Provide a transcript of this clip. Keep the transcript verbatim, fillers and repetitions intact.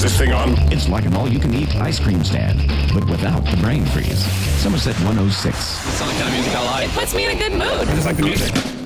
this thing on? It's like an all-you-can-eat ice cream stand, but without the brain freeze. Somerset one oh six. It's the kind of music I like. Puts me in a good mood. I just like the music.